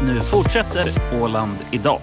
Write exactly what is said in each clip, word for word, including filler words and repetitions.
Nu fortsätter Åland idag.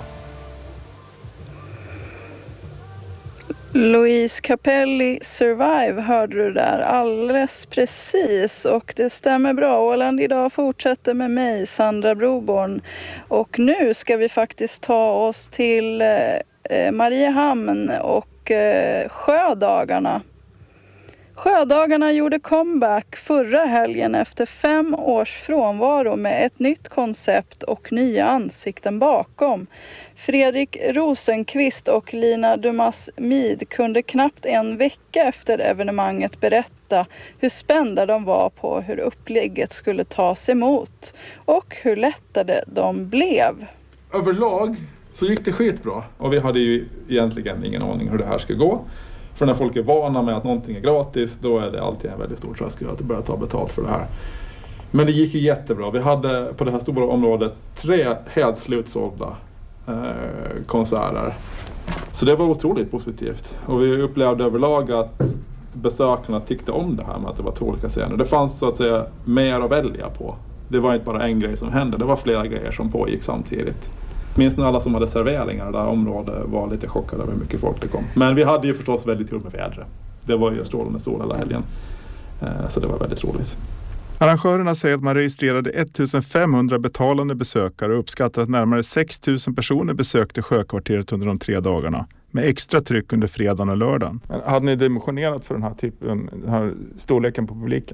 Louise Capelli, Survive, hörde du där alldeles precis, och det stämmer bra. Åland idag fortsätter med mig, Sandra Broborn, och nu ska vi faktiskt ta oss till eh, Mariehamn och eh, Sjödagarna. Sjödagarna gjorde comeback förra helgen efter fem års frånvaro med ett nytt koncept och nya ansikten bakom. Fredrik Rosenqvist och Lina Dumas Mid kunde knappt en vecka efter evenemanget berätta hur spända de var på hur upplägget skulle tas emot och hur lättade de blev. Överlag så gick det skitbra, och vi hade ju egentligen ingen aning hur det här ska gå. För när folk är vana med att någonting är gratis, då är det alltid en väldigt stor tröskel att börja ta betalt för det här. Men det gick ju jättebra. Vi hade på det här stora området tre helt slutsålda eh, konserter. Så det var otroligt positivt. Och vi upplevde överlag att besökarna tyckte om det här med att det var två olika scener. Det fanns så att säga mer att välja på. Det var inte bara en grej som hände, det var flera grejer som pågick samtidigt. Minst när alla som hade serveringar i det här området var lite chockade över hur mycket folk det kom. Men vi hade ju förstås väldigt tur med vädret. Det var ju strålande sol hela helgen. Så det var väldigt roligt. Arrangörerna säger att man registrerade ettusenfemhundra betalande besökare och uppskattar att närmare sex tusen personer besökte Sjökvarteret under de tre dagarna. Med extra tryck under fredagen och lördagen. Hade ni dimensionerat för den här typen, den här storleken på publiken?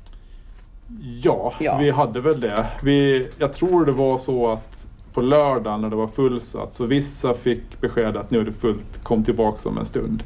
Ja, ja. vi hade väl det. Vi, jag tror det var så att på lördagen när det var fullsatt, så vissa fick besked att nu är det fullt, kom tillbaka om en stund.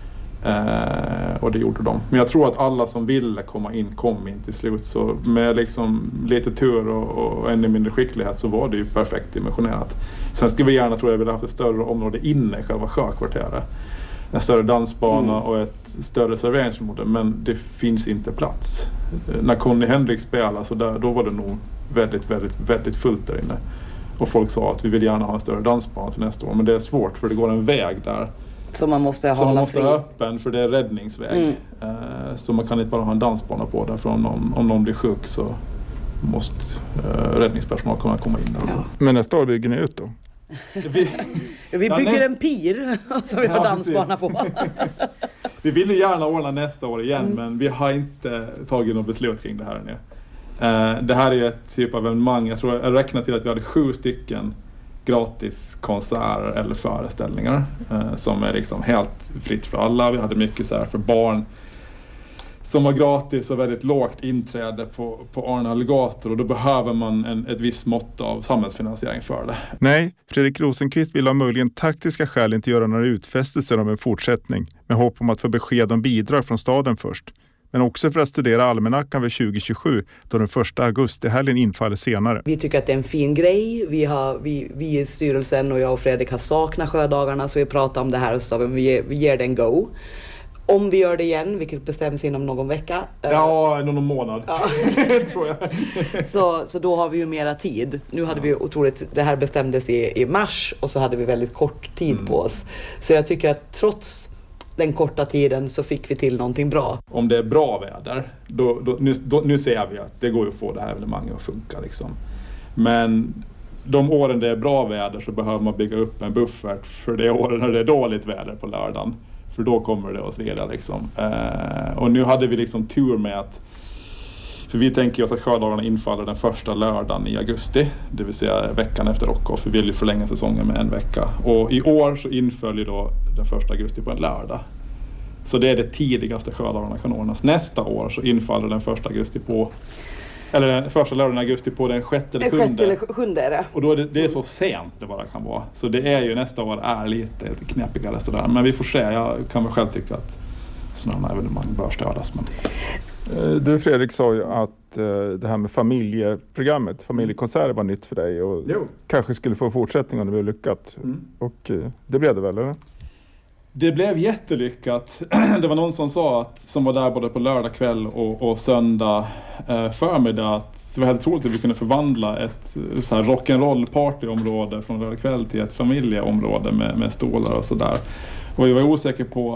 Eh, och det gjorde de. Men jag tror att alla som ville komma in kom in till slut. Så med liksom lite tur och, och ännu mindre skicklighet så var det ju perfekt dimensionerat. Sen skulle vi gärna, tror jag, vilja haft ett större område inne i själva Sjökvarteret. En större dansbana mm. och ett större serveringsområde. Men det finns inte plats. När Conny Henrik spelade så där, då var det nog väldigt, väldigt, väldigt fullt där inne. Och folk sa att vi vill gärna ha en större dansbana till nästa år. Men det är svårt för det går en väg där. Så man måste hålla man måste fri. ha öppen, för det är räddningsväg. Mm. Uh, så man kan inte bara ha en dansbana på där. För om någon, om någon blir sjuk så måste uh, räddningspersonal kunna komma in där. Ja. Men nästa år bygger ni ut då? vi vi bygger ja, näst... en pir som vi har ja, dansbana på. Vi vill ju gärna ordna nästa år igen, mm. men vi har inte tagit något beslut kring det här ännu. Uh, det här är ju ett typ av evenemang. Jag tror jag räknar till att vi hade sju stycken gratis konserter eller föreställningar eh, som är liksom helt fritt för alla. Vi hade mycket så här för barn som var gratis och väldigt lågt inträde på, på Arne Alligator, och då behöver man en, ett visst mått av samhällsfinansiering för det. Nej, Fredrik Rosenqvist vill ha möjligen taktiska skäl inte göra några utfästelser om en fortsättning med hopp om att få besked om bidrag från staden först. Men också för att studera almanackan vid tjugo tjugosju då den första augustihelgen infaller senare. Vi tycker att det är en fin grej. Vi, har, vi, vi i styrelsen och jag och Fredrik har saknat Sjödagarna, så vi pratar om det här och så vi, vi ger det en go. Om vi gör det igen, vilket bestäms inom någon vecka. Ja, uh, någon månad. Ja. tror jag. så, så då har vi ju mera tid. Nu hade ja. vi otroligt, det här bestämdes i, i mars och så hade vi väldigt kort tid mm. på oss. Så jag tycker att trots den korta tiden så fick vi till någonting bra. Om det är bra väder, då, då, nu, då, nu ser vi att det går att få det här evenemanget att funka. Liksom. Men de åren det är bra väder så behöver man bygga upp en buffert för det åren när det är dåligt väder på lördagen. För då kommer det att sveda. Liksom. Eh, och nu hade vi liksom tur med att, för vi tänker oss att Sjödagarna infaller den första lördagen i augusti, det vill säga veckan efter Rockoff. Vi vill ju förlänga säsongen med en vecka. Och i år så inföljer då den första augusti på en lördag. Så det är det tidigaste Sjödagarna kan ordnas. Nästa år så infaller den första augusti på, eller den första lördagen i augusti på den sjätte eller sjunde. Sjätte eller sjunde är det. Och då är det, det är så sent det bara kan vara. Så det är ju nästa år är lite, lite knäppigare sådär. Men vi får se, jag kan väl själv tycka att sådana evenemang bör stödas. Men... Du Fredrik sa ju att det här med familjeprogrammet, familjekonserter var nytt för dig och jo. kanske skulle få fortsättning om det blev lyckat. Mm. Och det blev det väl, eller? Det blev jättelyckat. Det var någon som sa att, som var där både på lördag kväll och, och söndag eh, förmiddag, att det var helt troligt att vi kunde förvandla ett så här rock'n'roll partyområde från lördag kväll till ett familjeområde med, med stolar och sådär. Och jag var osäker på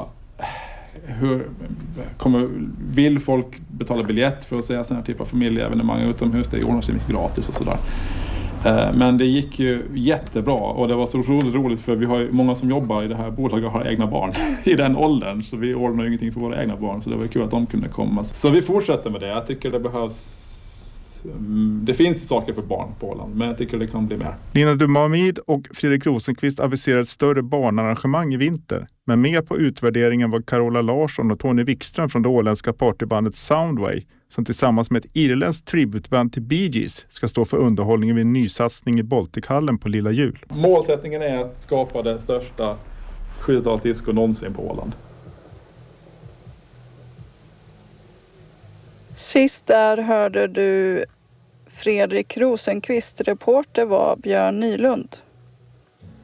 hur kommer, vill folk betala biljett för att se sådana här typ av familjeevenemang utomhus? Det ordnas ju mycket gratis och sådär. Men det gick ju jättebra och det var så roligt, roligt för vi har ju många som jobbar i det här bolaget och har egna barn i den åldern. Så vi ordnar ju ingenting för våra egna barn, så det var kul att de kunde komma. Så vi fortsätter med det. Jag tycker det behövs... Det finns saker för barn på Åland, men jag tycker det kan bli mer. Nina Dumamid och Fredrik Rosenqvist aviserar ett större barnarrangemang i vinter. Men med på utvärderingen var Carola Larsson och Tony Wikström från det åländska partybandet Soundway, som tillsammans med ett irländskt tributband till Bee Gees ska stå för underhållningen vid en nysatsning i Baltichallen på Lilla Jul. Målsättningen är att skapa det största sjuttiotalet disco någonsin på Åland. Sist där hörde du Fredrik Rosenqvist, reporter var Björn Nylund.